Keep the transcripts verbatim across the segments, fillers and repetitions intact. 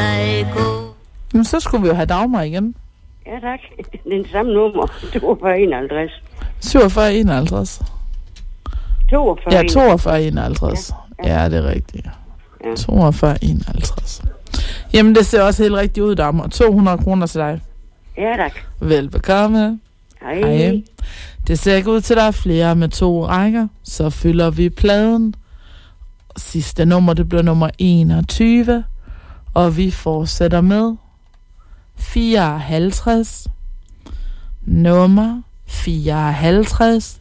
Men så skulle vi jo have Dagmar igen. Ja, tak. Den samme nummer. toogfyrre enoghalvtreds. syvogfyrre enoghalvtreds. toogfyrre Ja, toogfyrre enoghalvtreds. Ja, ja. Ja, det er rigtigt. Ja. toogfyrre enoghalvtreds. Jamen, det ser også helt rigtigt ud, Dagmar. to hundrede kroner til dig. Ja, tak. Velbekomme. Hej. Hej. Det ser ikke ud til, at der er flere med to rækker. Så fylder vi pladen. Sidste nummer, det bliver nummer enogtyve. Og vi fortsætter med fireoghalvtreds. Nummer fireoghalvtreds.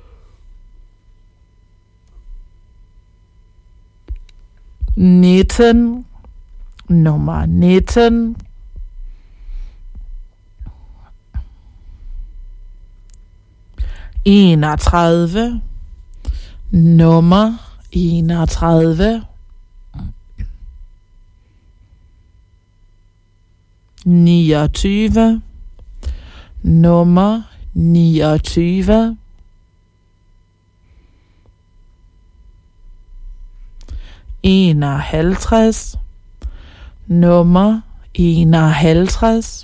nitten. Nummer nitten. enogtredive. Nummer enogtredive. niogtyve. Nummer niogtyve. enoghalvtreds. Nummer enoghalvtreds.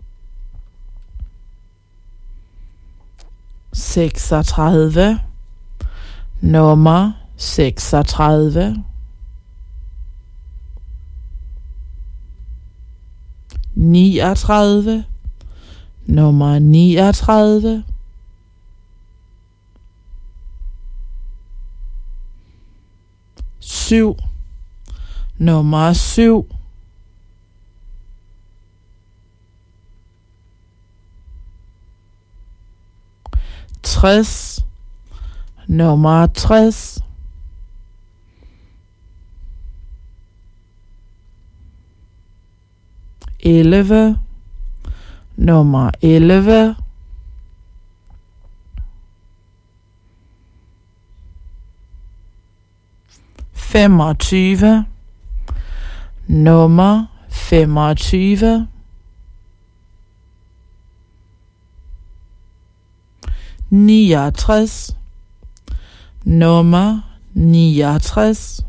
seksogtredive. Nummer seksogtredive. niogtredive. Nummer niogtredive. syv. Nummer syv. tres. Nummer tres. elleve. Nummer elleve. femogtyve. Nummer femogtyve. niogtres. Nummer niogtres.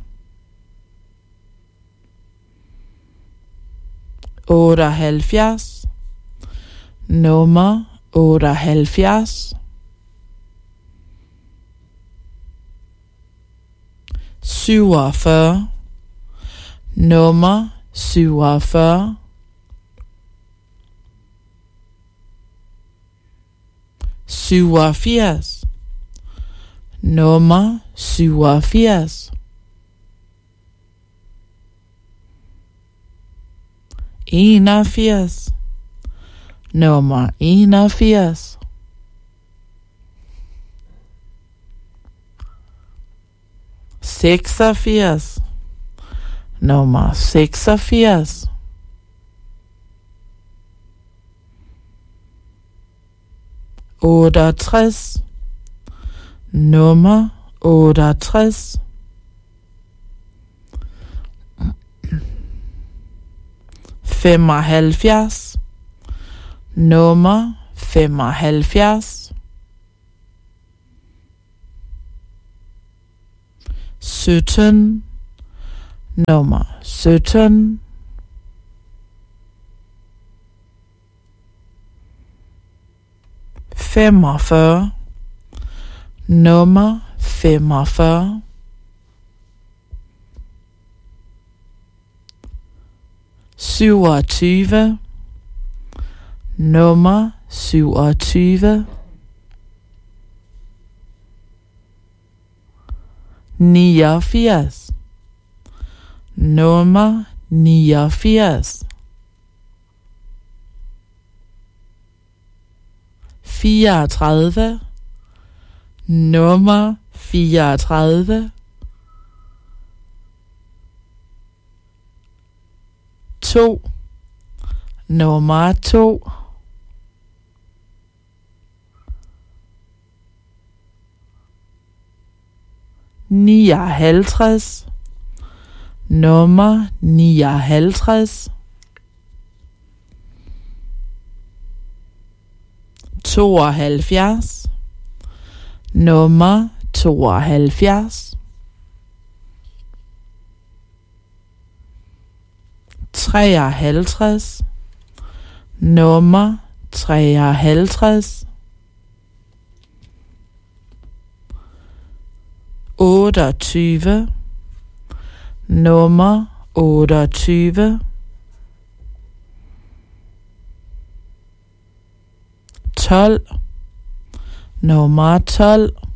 otteoghalvfjerds. Nummer otteoghalvfjerds. syvogfyrre. Nummer syvogfyrre. syvogfirs. Nummer syvogfirs. enogfirs. Nummer enogfirs. seksogfirs. Nummer seksogfirs. otteogtres. Nummer otteogtres. femoghalvfjerds. Nummer femoghalvfjerds. sytten. Nummer sytten. femogfyrre. Nummer femogfyrre. syvogtyve. Nummer syvogtyve. niogfirs. Nummer niogfirs. fireogtredive. Nummer fireogtredive. to. Nummer to. nioghalvtreds. Nummer nioghalvtreds. tooghalvfjerds. Nummer tooghalvfjerds. treoghalvtreds, nummer treoghalvtreds, otteogtyve, nummer otteogtyve, tolv, nummer tolv,